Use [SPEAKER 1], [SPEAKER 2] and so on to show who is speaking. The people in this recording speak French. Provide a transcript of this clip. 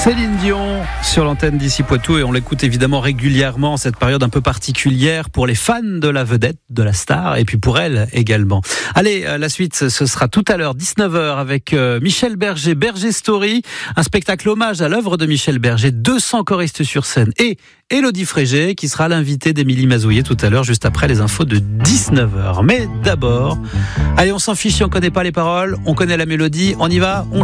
[SPEAKER 1] Céline Dion sur l'antenne d'ici Poitou et on l'écoute évidemment régulièrement, cette période un peu particulière pour les fans de la vedette, de la star et puis pour elle également. Allez, la suite ce sera tout à l'heure 19h avec Michel Berger, Berger Story, un spectacle hommage à l'œuvre de Michel Berger, 200 choristes sur scène et Élodie Frégé qui sera l'invitée d'Émilie Mazouillet tout à l'heure juste après les infos de 19h. Mais d'abord, allez on s'en fiche si on connaît pas les paroles, on connaît la mélodie, on y va, on